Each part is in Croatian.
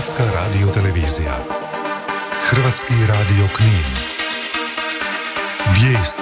Hrvatska radiotelevizija. Hrvatski radio Knin. Vijesti.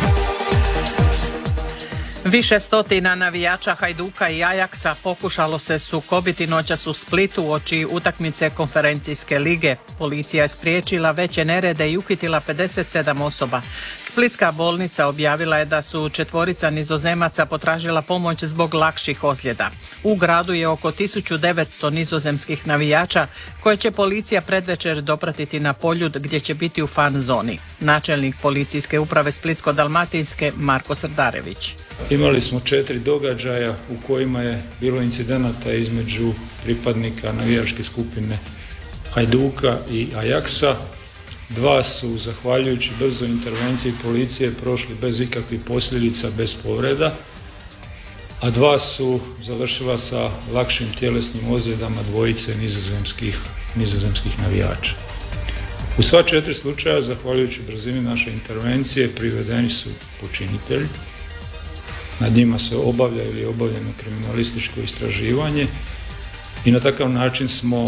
Više stotina navijača Hajduka i Ajaksa pokušalo se sukobiti noćas u Splitu uoči utakmice konferencijske lige. Policija je spriječila veće nerede i uhitila 57 osoba. Splitska bolnica objavila je da su 4 Nizozemaca potražila pomoć zbog lakših ozljeda. U gradu je oko 1900 nizozemskih navijača koje će policija predvečer dopratiti na Poljud gdje će biti u fan zoni. Načelnik policijske uprave Splitsko-dalmatinske Marko Srdarević. Imali smo 4 događaja u kojima je bilo incidenata između pripadnika navijačke skupine Hajduka i Ajaksa. 2 su, zahvaljujući brzoj intervenciji policije, prošli bez ikakvih posljedica, bez povreda, a 2 su završila sa lakšim tjelesnim ozljedama 2 nizozemskih navijača. U sva 4 slučaja, zahvaljujući brzini naše intervencije, privedeni su počinitelji. Nad njima se obavlja ili je obavljeno kriminalističko istraživanje i na takav način smo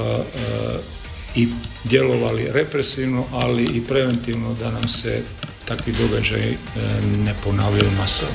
i djelovali represivno, ali i preventivno da nam se takvi događaji ne ponavljaju masovno.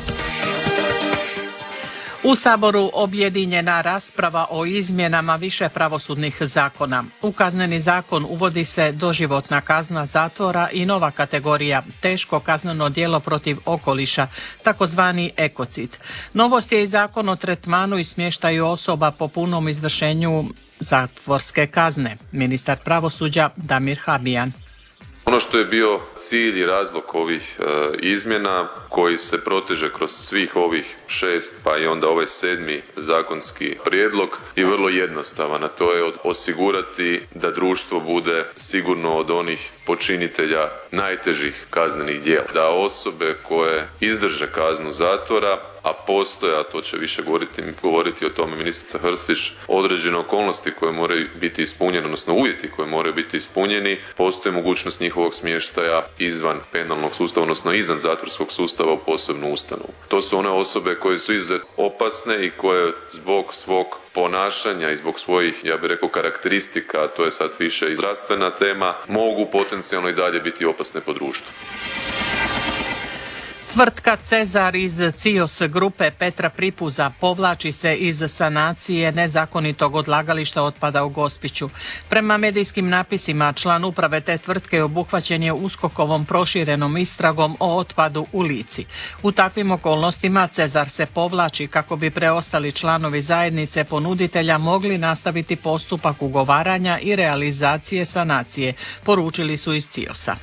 U Saboru objedinjena rasprava o izmjenama više pravosudnih zakona. U Kazneni zakon uvodi se doživotna kazna zatvora i nova kategorija teško kazneno djelo protiv okoliša, takozvani ekocid. Novost je i zakon o tretmanu i smještaju osoba po punom izvršenju zatvorske kazne. Ministar pravosuđa Damir Habijan. Ono što je bio cilj i razlog ovih izmjena koji se proteže kroz svih ovih 6 pa i onda ovaj 7. zakonski prijedlog je vrlo jednostavan, a to je osigurati da društvo bude sigurno od onih počinitelja najtežih kaznenih djela. Da osobe koje izdrže kaznu zatvora, a postoje, a to će više govoriti o tome ministrica Hrstić, određene okolnosti koje moraju biti ispunjene, odnosno uvjeti koji moraju biti ispunjeni, postoji mogućnost njihovog smještaja izvan penalnog sustava, odnosno izvan zatvorskog sustava u posebnu ustanovu. To su one osobe koje su izuzetno opasne i koje zbog svog ponašanja i zbog svojih, ja bih rekao, karakteristika, a to je sad više i zdravstvena tema, mogu potencijalno i dalje biti opasne po društvu. Tvrtka Cezar iz CIOS grupe Petra Pripuza povlači se iz sanacije nezakonitog odlagališta otpada u Gospiću. Prema medijskim napisima, član uprave te tvrtke obuhvaćen je USKOK-ovom proširenom istragom o otpadu u Lici. U takvim okolnostima Cezar se povlači kako bi preostali članovi zajednice ponuditelja mogli nastaviti postupak ugovaranja i realizacije sanacije, poručili su iz CIOS-a.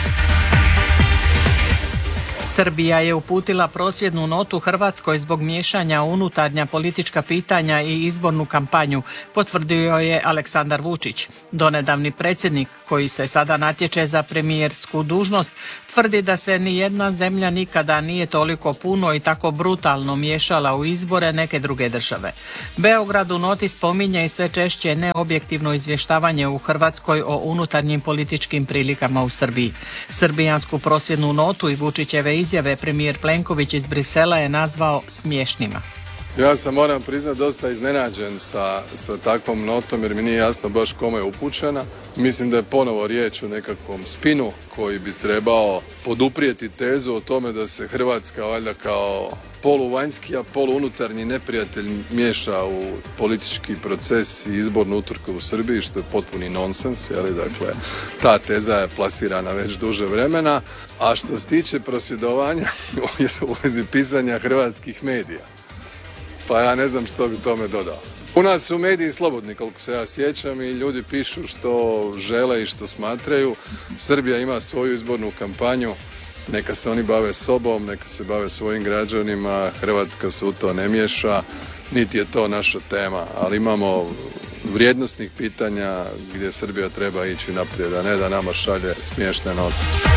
Srbija je uputila prosvjednu notu Hrvatskoj zbog miješanja u unutarnja politička pitanja i izbornu kampanju, potvrdio je Aleksandar Vučić. Donedavni predsjednik, koji se sada natječe za premijersku dužnost, tvrdi da se ni jedna zemlja nikada nije toliko puno i tako brutalno miješala u izbore neke druge države. Beograd u noti spominje i sve češće neobjektivno izvještavanje u Hrvatskoj o unutarnjim političkim prilikama u Srbiji. Srbijansku prosvjednu notu i Vučićeve izjave premijer Plenković iz Brisela je nazvao smiješnima. Ja sam, moram priznati, dosta iznenađen sa takvom notom jer mi nije jasno baš kome je upućena. Mislim da je ponovo riječ o nekakvom spinu koji bi trebao poduprijeti tezu o tome da se Hrvatska valjda kao poluvanjski, a poluunutarnji neprijatelj miješa u politički proces i izbornu utrku u Srbiji, što je potpuni nonsens. Dakle, ta teza je plasirana već duže vremena. A što se tiče prosvjedovanja u vezi pisanja hrvatskih medija, pa ja ne znam što bi tome dodao. U nas su mediji slobodni, koliko se ja sjećam, i ljudi pišu što žele i što smatraju. Srbija ima svoju izbornu kampanju, neka se oni bave sobom, neka se bave svojim građanima, Hrvatska se u to ne miješa, niti je to naša tema, ali imamo vrijednosnih pitanja gdje Srbija treba ići naprijed, a ne da nama šalje smiješne note.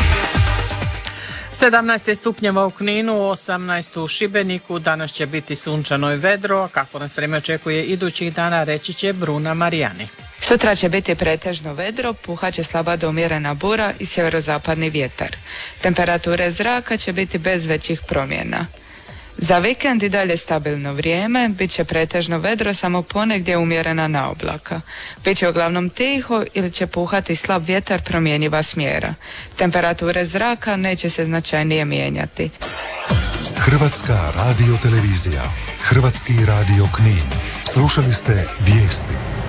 17 stupnjeva u Kninu, 18 u Šibeniku, danas će biti sunčano i vedro, a kako nas vrijeme očekuje idućih dana, reći će Bruna Marijani. Sutra će biti pretežno vedro, puhat će slaba do umjerena bura i sjeverozapadni vjetar. Temperature zraka će biti bez većih promjena. Za vikend i dalje stabilno vrijeme, bit će pretežno vedro, samo ponegdje umjerena naoblaka. Biće uglavnom tiho ili će puhati slab vjetar promjenjiva smjera. Temperature zraka neće se značajnije mijenjati. Hrvatska radiotelevizija, Hrvatski radio Knin. Slušali ste vijesti.